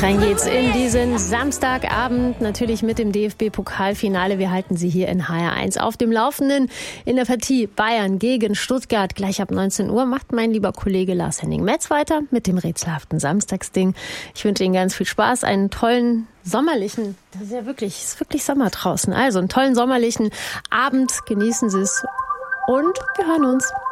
Rein geht's in diesen Samstagabend, natürlich mit dem DFB-Pokalfinale. Wir halten Sie hier in HR1 auf dem Laufenden. In der Partie Bayern gegen Stuttgart gleich ab 19 Uhr macht mein lieber Kollege Lars-Henning Metz weiter mit dem rätselhaften Samstagsding. Ich wünsche Ihnen ganz viel Spaß, einen tollen sommerlichen, das ist ja wirklich, es ist wirklich Sommer draußen, also einen tollen sommerlichen Abend, genießen Sie es und wir hören uns.